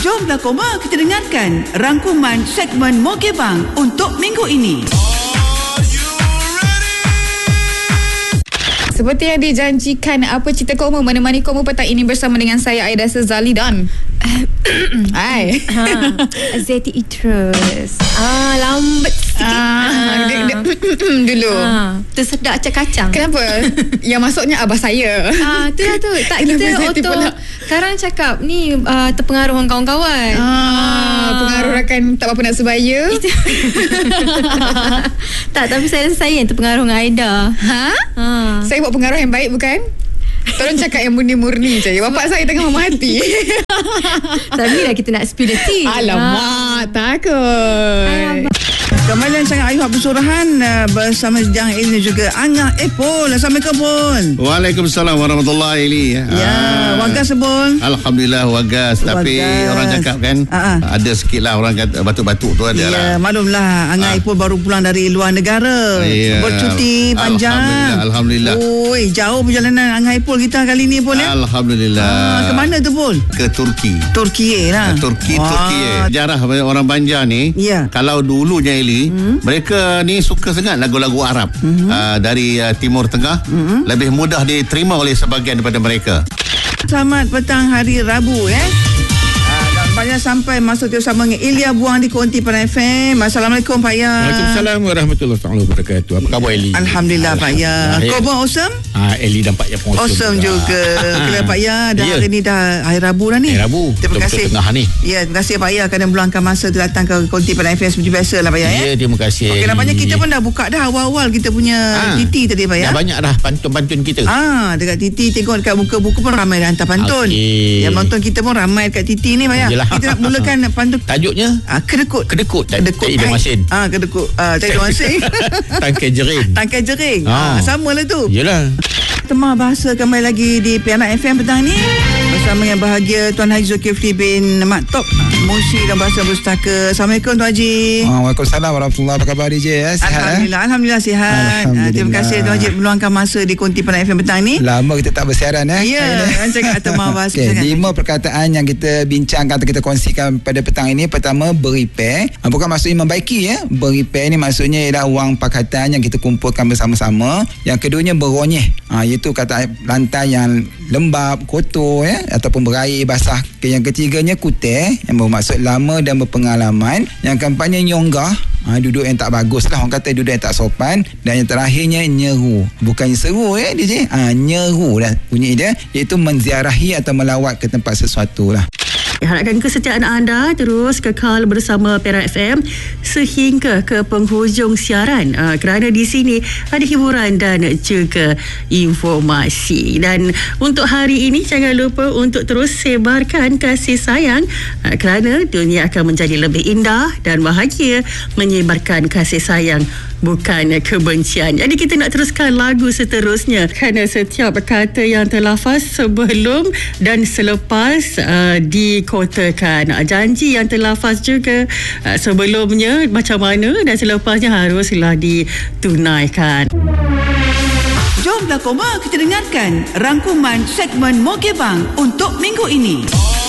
Jomlah Koma kita dengarkan rangkuman segmen Mogebang untuk minggu ini. Seperti yang dijanjikan, apa cerita Koma menemani Koma petang ini bersama dengan saya Aida Sezali dan hai Zeti Idrus. Lambat sikit. Dulu tersedak kacang. kenapa? Yang masuknya abah saya. Tu lah tu. Tak, kita auto sekarang cakap ni terpengaruh dengan kawan-kawan. Pengaruh rakan tak apa nak sebaya. Tak, tapi saya yang terpengaruh dengan Aida. Saya buat pengaruh yang baik bukan? Tolong cakap yang murni-murni je. Bapak saya tengah memati. Tapi lah kita nak spill the tea. Alamak, takut. Kembali sangat Ayuh Bersurahan bersama Jang Eli dan juga Angah Epol. Assalamualaikum Pol. Waalaikumsalam warahmatullahi Eli. Wagas Pol. Alhamdulillah wagas. Tapi orang cakap kan ada sikit lah orang kata batuk-batuk tu ada lah. Maklumlah Angah Epol baru pulang dari luar negara. Bercuti panjang. Alhamdulillah. Oi, jauh perjalanan Angah Epol kita kali ni Pol ya. Alhamdulillah. Ke mana tu Pol? Ke Turki. Turki lah. Turki. Sejarah orang Banjar ni. Kalau dulunya Eli, mereka ni suka sangat lagu-lagu Arab dari Timur Tengah. Lebih mudah diterima oleh sebahagian daripada mereka. Selamat petang hari Rabu ya. Pak Ya sampai masuk bersama dengan Ilya Buang di Konti Pada FM. Assalamualaikum Pak Ya. Waalaikumsalam warahmatullahi wabarakatuh. Apa khabar Eli? Alhamdulillah Pak Ya. Kau pun awesome? Eli dan Pak Ya pun awesome juga. Kira Pak Ya dah hari ni dah hari Rabu dah ni. Hari Rabu. Terima kasih. Tengah ni. Ya, terima kasih Pak Ya kerana meluangkan masa tu datang ke Konti Pada FM seperti biasa lah Pak Ya. Ya, terima kasih. Okey, nampaknya kita pun dah buka dah awal-awal kita punya TT tadi Pak Ya. Dah banyak dah pantun-pantun kita. Dekat TT tengok dekat muka buku pun ramai dah hantar pantun. Yang menonton kita pun ramai dekat TT ni Pak Ya. Kita nak mulakan pantun. Tajuknya Kedekut. Kedekut. Cik Idam Masin. Kedekut. Cik Idam Masin. Tangkai jering. Tangkai jering. Sama lah tu. Yelah. Tema bahasa kembali lagi di Pianak FM petang ni bersama yang bahagia Tuan Haji Zulkifli bin Maktub, Musi dan Bahasa Pustaka. Assalamualaikum Tuan Haji. Waalaikumsalam warahmatullahi wabarakatuh. Apa khabar DJ? Sihat? Alhamdulillah sihat. Terima kasih Tuan Haji meluangkan masa di Konti Pianak FM petang ni. Lama kita tak bersiaran Ya, cakap tema bahasa. Okay, 5 perkataan yang kita bincangkan atau kita kongsikan pada petang ini. Pertama, berepair. Bukan maksudnya membaiki ya. Berepair ni maksudnya ialah wang pakatan yang kita kumpulkan bersama-sama. Yang keduanya beronyeh. Iaitu kata lantai yang lembab, kotor ya, ataupun berair basah. Yang ketiganya kuter yang bermaksud lama dan berpengalaman. Yang keempatnya nyonggah, duduk yang tak bagus lah, orang kata duduk yang tak sopan. Dan yang terakhirnya nyeru, bukannya seru ya DJ, nyeru lah bunyi dia, iaitu menziarahi atau melawat ke tempat sesuatu lah. Harapkan kesetiaan anda terus kekal bersama Perak FM sehingga ke penghujung siaran, kerana di sini ada hiburan dan juga informasi. Dan untuk hari ini jangan lupa untuk terus sebarkan kasih sayang, kerana dunia akan menjadi lebih indah dan bahagia menyebarkan kasih sayang, bukan kebencian. Jadi kita nak teruskan lagu seterusnya kerana setiap kata yang terlafaz sebelum dan selepas dikotakan. Janji yang terlafaz juga sebelumnya macam mana dan selepasnya haruslah ditunaikan. Jomlah Koma kita dengarkan rangkuman segmen Mogebang untuk minggu ini.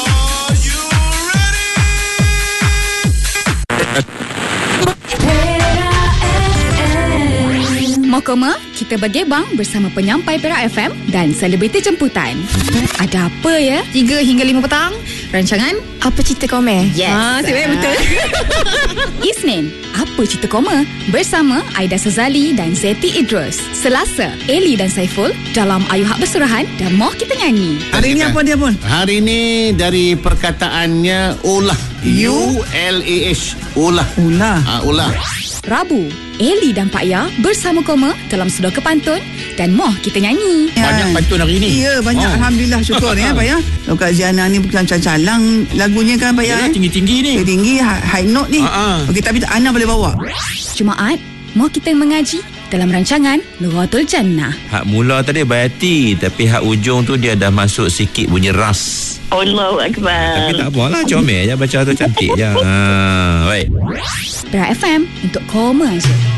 Mau Koma, kita bergebang bersama penyampai Perak FM dan selebriti jemputan. Ada apa ya? 3 hingga 5 petang. Rancangan Apa Cerita Koma? Yes. Betul. Isnin, Apa Cerita Koma? Bersama Aida Sezali dan Zeti Idrus. Selasa, Eli dan Saiful dalam Ayuh Bersurahan dan Moh Kita Nyanyi. Hari ni apa dia pun? Hari ni dari perkataannya ulah. U-L-A-H. Ulah. Ulah. Rabu, Eli dan Pak Ya bersama Koma dalam Sudoku Pantun dan Moh Kita Nyanyi. Banyak pantun hari ni. Ya, banyak. Alhamdulillah, syukur ya Pak Ya. Kak Ziana ni bukan calang lagunya kan Pak Ya. Tinggi-tinggi ni. Tinggi, high note ni. Okey, tapi Ana boleh bawa. Jumaat, Moh Kita Mengaji dalam rancangan Nuratul Jannah. Hak mula tadi bayati, tapi hak ujung tu dia dah masuk sikit bunyi ras. Allahu Akbar. Tapi tak apalah, comel je baca tu, cantik je. Baik. Perak FM untuk Koma je.